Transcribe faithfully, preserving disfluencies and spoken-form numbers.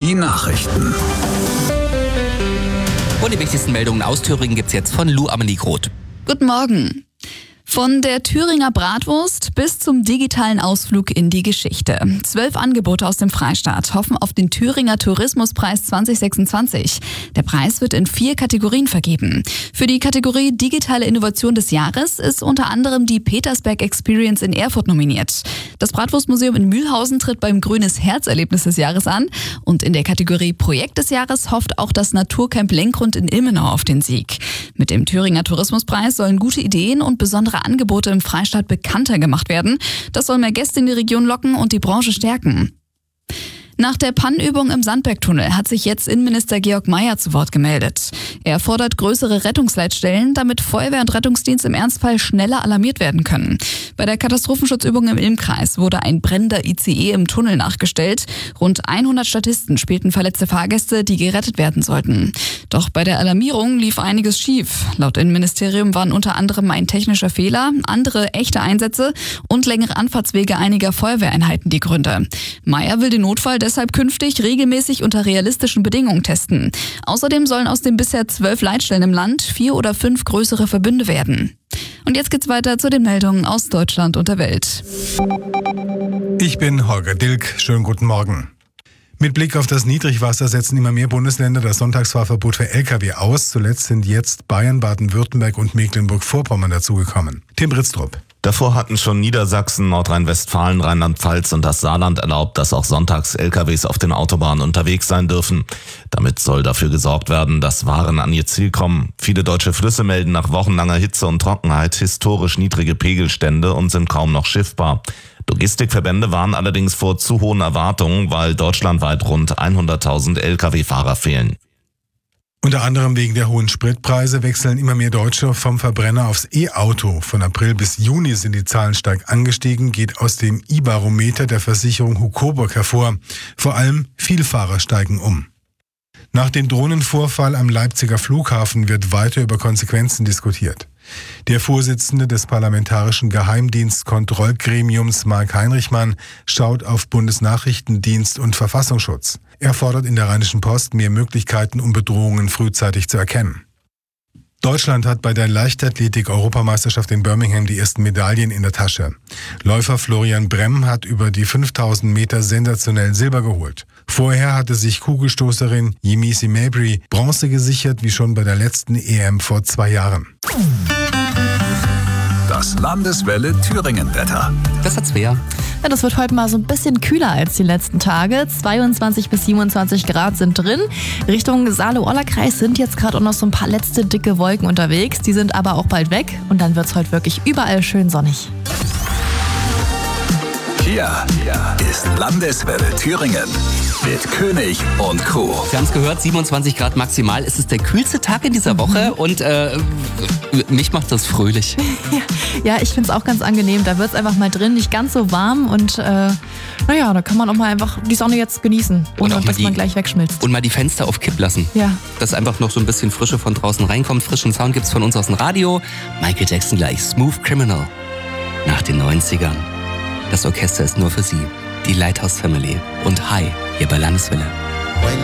Die Nachrichten. Und die wichtigsten Meldungen aus Thüringen gibt's jetzt von Lou Amelie Groth. Guten Morgen. Von der Thüringer Bratwurst bis zum digitalen Ausflug in die Geschichte. Zwölf Angebote aus dem Freistaat hoffen auf den Thüringer Tourismuspreis zwanzig sechsundzwanzig. Der Preis wird in vier Kategorien vergeben. Für die Kategorie Digitale Innovation des Jahres ist unter anderem die Petersberg Experience in Erfurt nominiert. Das Bratwurstmuseum in Mühlhausen tritt beim Grünes Herz-Erlebnis des Jahres an. Und in der Kategorie Projekt des Jahres hofft auch das Naturcamp Lenkgrund in Ilmenau auf den Sieg. Mit dem Thüringer Tourismuspreis sollen gute Ideen und besondere Angebote im Freistaat bekannter gemacht werden. Das soll mehr Gäste in die Region locken und die Branche stärken. Nach der Pannenübung im Sandbergtunnel hat sich jetzt Innenminister Georg Mayer zu Wort gemeldet. Er fordert größere Rettungsleitstellen, damit Feuerwehr und Rettungsdienst im Ernstfall schneller alarmiert werden können. Bei der Katastrophenschutzübung im Ilmkreis wurde ein brennender I C E im Tunnel nachgestellt. Rund hundert Statisten spielten verletzte Fahrgäste, die gerettet werden sollten. Doch bei der Alarmierung lief einiges schief. Laut Innenministerium waren unter anderem ein technischer Fehler, andere echte Einsätze und längere Anfahrtswege einiger Feuerwehreinheiten die Gründe. Mayer will den Notfall deshalb künftig regelmäßig unter realistischen Bedingungen testen. Außerdem sollen aus den bisher zwölf Leitstellen im Land vier oder fünf größere Verbünde werden. Und jetzt geht's weiter zu den Meldungen aus Deutschland und der Welt. Ich bin Holger Dilk. Schönen guten Morgen. Mit Blick auf das Niedrigwasser setzen immer mehr Bundesländer das Sonntagsfahrverbot für L K W aus. Zuletzt sind jetzt Bayern, Baden-Württemberg und Mecklenburg-Vorpommern dazugekommen. Tim Britztrup. Davor hatten schon Niedersachsen, Nordrhein-Westfalen, Rheinland-Pfalz und das Saarland erlaubt, dass auch sonntags L K Ws auf den Autobahnen unterwegs sein dürfen. Damit soll dafür gesorgt werden, dass Waren an ihr Ziel kommen. Viele deutsche Flüsse melden nach wochenlanger Hitze und Trockenheit historisch niedrige Pegelstände und sind kaum noch schiffbar. Logistikverbände warnen allerdings vor zu hohen Erwartungen, weil deutschlandweit rund hunderttausend L K W-Fahrer fehlen. Unter anderem wegen der hohen Spritpreise wechseln immer mehr Deutsche vom Verbrenner aufs E-Auto. Von April bis Juni sind die Zahlen stark angestiegen, geht aus dem I-Barometer der Versicherung Hucoburg hervor. Vor allem Vielfahrer steigen um. Nach dem Drohnenvorfall am Leipziger Flughafen wird weiter über Konsequenzen diskutiert. Der Vorsitzende des Parlamentarischen Geheimdienstkontrollgremiums, Mark Heinrichmann, schaut auf Bundesnachrichtendienst und Verfassungsschutz. Er fordert in der Rheinischen Post mehr Möglichkeiten, um Bedrohungen frühzeitig zu erkennen. Deutschland hat bei der Leichtathletik-Europameisterschaft in Birmingham die ersten Medaillen in der Tasche. Läufer Florian Bremm hat über die fünftausend Meter sensationell Silber geholt. Vorher hatte sich Kugelstoßerin Yemisi Mabry Bronze gesichert, wie schon bei der letzten E M vor zwei Jahren. Das Landeswelle Thüringen-Wetter. Das hat's wer. Ja, das wird heute mal so ein bisschen kühler als die letzten Tage. zweiundzwanzig bis siebenundzwanzig Grad sind drin. Richtung Saale-Orla-Kreis sind jetzt gerade auch noch so ein paar letzte dicke Wolken unterwegs. Die sind aber auch bald weg und dann wird's heute wirklich überall schön sonnig. Hier ist Landeswelle Thüringen mit König und Co. Sie haben es gehört, siebenundzwanzig Grad maximal. Es ist der kühlste Tag in dieser Woche und äh, mich macht das fröhlich. Ja, ich finde es auch ganz angenehm. Da wird es einfach mal drin, nicht ganz so warm und äh, naja, da kann man auch mal einfach die Sonne jetzt genießen, ohne dass die, man gleich wegschmilzt. Und mal die Fenster auf Kipp lassen. Ja. Dass einfach noch so ein bisschen Frische von draußen reinkommt. Frischen Sound gibt's von uns aus dem Radio. Michael Jackson gleich, Smooth Criminal. Nach den neunzigern. Das Orchester ist nur für Sie. Die Lighthouse Family. Und Hi, hier bei Landeswelle.